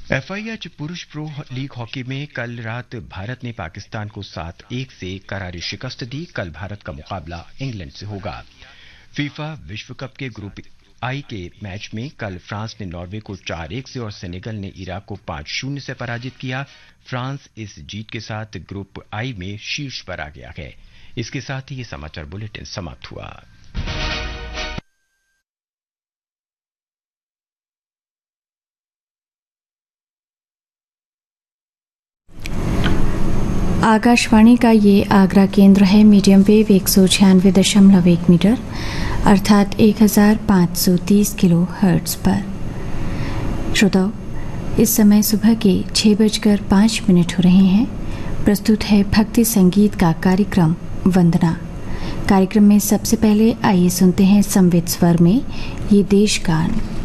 FIH पुरुष pro league hockey में कल रात भारत ने पाकिस्तान को 7-1 से करारी शिकस्त दी। कल भारत का मुकाबला इंग्लैंड से होगा। फीफा विश्व कप के ग्रुप आई के मैच में कल फ्रांस ने नॉर्वे को 4-1 से और सेनेगल ने इराक को 5-0 से पराजित किया। फ्रांस इस जीत के साथ ग्रुप आई में शीर्ष पर आ गया है। इसके साथ ही ये समाचार बुलेटिन समाप्त हुआ। आकाशवाणी का ये आगरा केंद्र है। मीडियम वेव 196.1 मीटर अर्थात 1530 किलो हर्ट्ज पर। श्रोताओ, इस समय सुबह के 6:05 हो रहे हैं। प्रस्तुत है भक्ति संगीत का कार्यक्रम वंदना। कार्यक्रम में सबसे पहले आइए सुनते हैं संवित स्वर में ये देश गान।